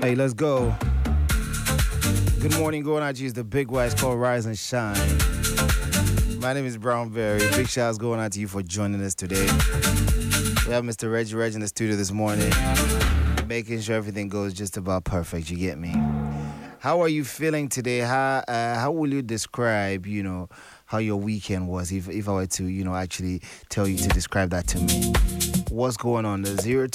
Hey, let's go. Good morning, going out to you. It's the big wise called Rise and Shine. My name is Brownberry. Big shouts going out to you for joining us today. We have Mr. Reggie in the studio this morning, making sure everything goes just about perfect. You get me? How are you feeling today? How will you describe, how your weekend was? If I were to, actually tell you to describe that to me. What's going on? The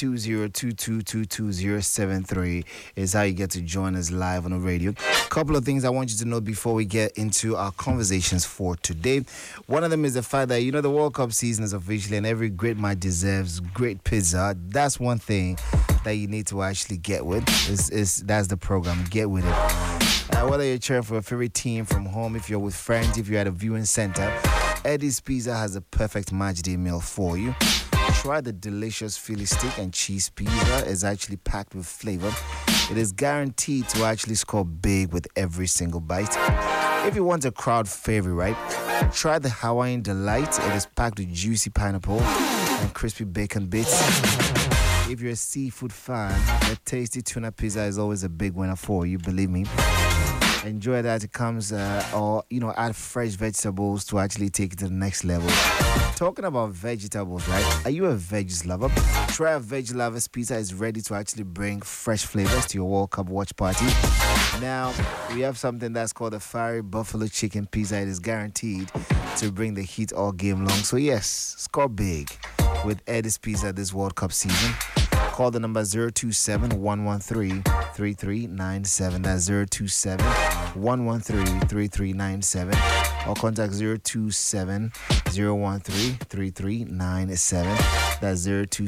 02022222073 is how you get to join us live on the radio. Couple of things I want you to know before we get into our conversations for today. One of them is the fact that, the World Cup season is officially, and every great man deserves great pizza. That's one thing that you need to actually get with. That's the program. Get with it. Whether you're cheering for your favorite team from home, if you're with friends, if you're at a viewing center, Eddie's Pizza has a perfect match day meal for you. Try the delicious Philly steak and cheese pizza. It's actually packed with flavor. It is guaranteed to actually score big with every single bite. If you want a crowd favorite, right, try the Hawaiian Delight. It is packed with juicy pineapple and crispy bacon bits. If you're a seafood fan, the tasty tuna pizza is always a big winner for you, believe me. Enjoy that. It comes, add fresh vegetables to actually take it to the next level. Talking about vegetables, right? Are you a veggies lover? Try a Veg Lovers Pizza is ready to actually bring fresh flavors to your World Cup watch party. Now, we have something that's called the Fiery Buffalo Chicken Pizza. It is guaranteed to bring the heat all game long. So yes, score big with Eddie's Pizza this World Cup season. Call the number 027-113-3397. That's 027-113-3397. Or contact 027-013-3397. That's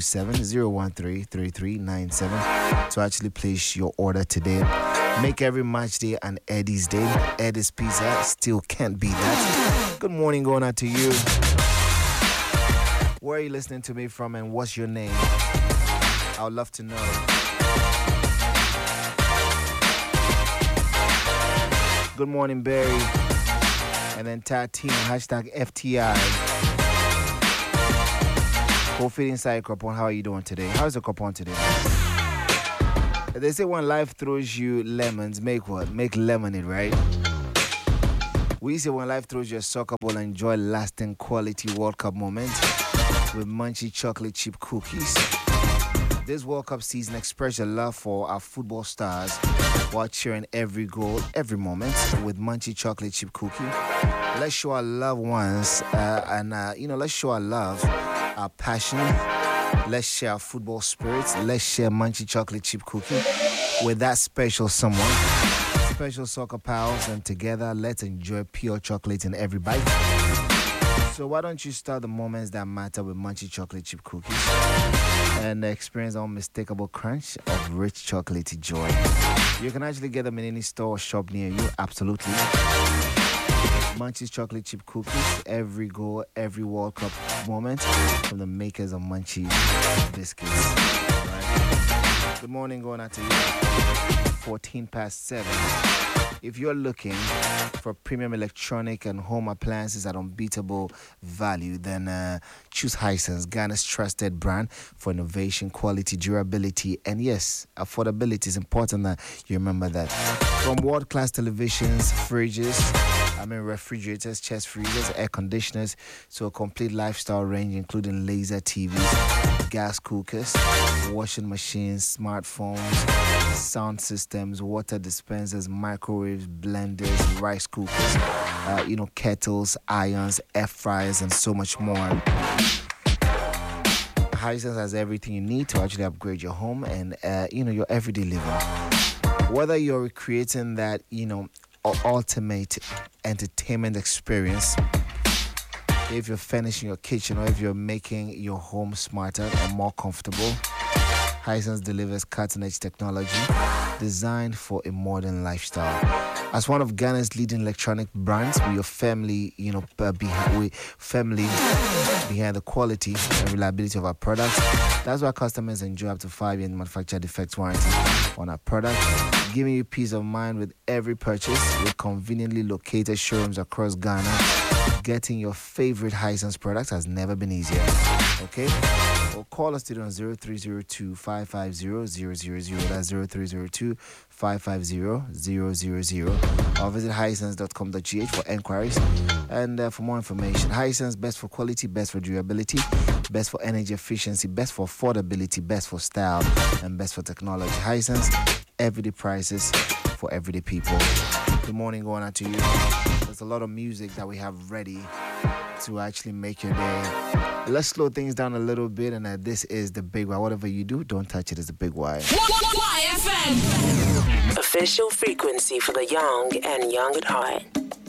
027-013-3397 to actually place your order today. Make every match day an Eddie's day. Eddie's Pizza still can't beat that. Good morning going out to you. Where are you listening to me from and what's your name? I would love to know. Good morning, Barry. And then tag team, #FTI. Kofi inside Cropon. How are you doing today? How's the Cropon today? They say when life throws you lemons, make what? Make lemonade, right? We say when life throws you a soccer ball, enjoy lasting quality World Cup moments with Munchie chocolate chip cookies. This World Cup season, express your love for our football stars while cheering every goal, every moment with Munchie chocolate chip cookie. Let's show our loved ones let's show our love, our passion. Let's share our football spirits. Let's share Munchie chocolate chip cookie with that special someone. Special soccer pals, and together let's enjoy pure chocolate in every bite. So why don't you start the moments that matter with Munchie chocolate chip cookies and experience the unmistakable crunch of rich chocolatey joy. You can actually get them in any store or shop near you, absolutely. Munchie's chocolate chip cookies, every goal, every World Cup moment from the makers of Munchie biscuits. Right. Good morning, going out to you. 7:14. If you're looking for premium electronic and home appliances at unbeatable value, then choose Hisense, Ghana's trusted brand for innovation, quality, durability, and yes, affordability. Is important that you remember that. From world-class televisions, fridges, refrigerators, chest freezers, air conditioners, to a complete lifestyle range including laser TVs, gas cookers, washing machines, smartphones, sound systems, water dispensers, microwaves, blenders, rice cookers, kettles, irons, air fryers, and so much more. Hisense has everything you need to actually upgrade your home and your everyday living. Whether you're creating that ultimate entertainment experience, if you're furnishing your kitchen, or if you're making your home smarter and more comfortable, Hisense delivers cutting-edge technology designed for a modern lifestyle. As one of Ghana's leading electronic brands, we are family, behind the quality and reliability of our products. That's why customers enjoy up to 5-year manufacturer defect warranty on our product, giving you peace of mind with every purchase. With conveniently located showrooms across Ghana, getting your favorite Hisense products has never been easier. Okay? or call us today on 0302 550 000. That's 0302 550 000. Or visit hisense.com.gh for enquiries and for more information. Hisense, best for quality, best for durability, best for energy efficiency, best for affordability, best for style, and best for technology. Hisense, everyday prices for everyday people. Good morning going out to you. There's a lot of music that we have ready to actually make your day. Let's slow things down a little bit, and this is the Big Y. Whatever you do, don't touch it. It's the Big Y. YFM. Official frequency for the young and young at heart.